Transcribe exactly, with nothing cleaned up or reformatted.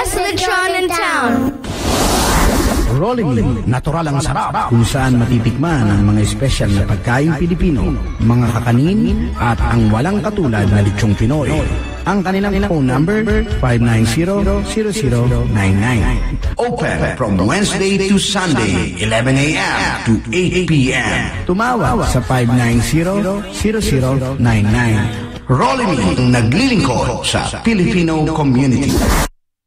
best lechon in town. Rolling, natural ang sarap, kung saan matitikman ang mga espesyal na pagkain Pilipino, mga kakanin, at ang walang katulad na lechong Pinoy. Ang kanilang phone number, five nine zero, zero zero nine nine. Open from Wednesday to Sunday, eleven a m to eight p m Tumawag sa five nine zero, zero zero nine nine. Rolling, naglilingkod sa Filipino community.